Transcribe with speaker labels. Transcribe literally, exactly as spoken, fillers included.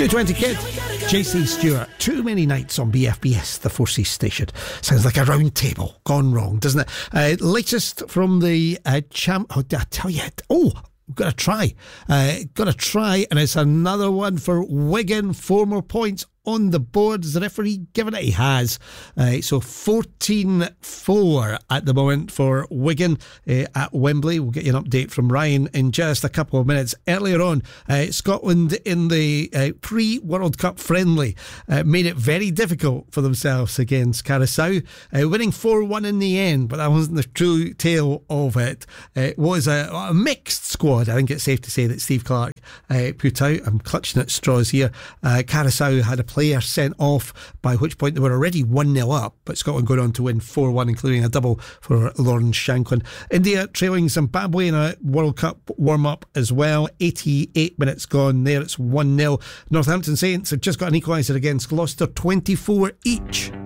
Speaker 1: two twenty Kid, J C Stewart. Too many nights on B F B S, the Four Seas station. Sounds like a round table gone wrong, doesn't it? Uh, latest from the uh, champ. Oh, did I tell you? Oh, we've got to try. Uh, got to try, and it's another one for Wigan. Four more points on the board. Has the referee given it? He has. Uh, so fourteen four at the moment for Wigan uh, at Wembley. We'll get you an update from Ryan in just a couple of minutes. Earlier on, uh, Scotland in the uh, pre-World Cup friendly uh, made it very difficult for themselves against Curaçao, uh, winning four one in the end, but that wasn't the true tale of it. Uh, it was a, a mixed squad. I think it's safe to say that Steve Clarke uh, put out. I'm clutching at straws here. Uh, Curaçao had a player sent off, by which point they were already one nil up, but Scotland going on to win four one, including a double for Lawrence Shanklin. India trailing Zimbabwe in a World Cup warm-up as well. eighty-eight minutes gone there, it's one nil. Northampton Saints have just got an equaliser against Gloucester, twenty-four each.